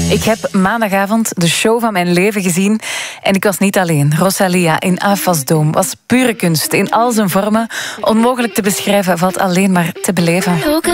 Ik heb maandagavond de show van mijn leven gezien en ik was niet alleen. Rosalia in Avasdome was pure kunst in al zijn vormen. Onmogelijk te beschrijven, valt alleen maar te beleven.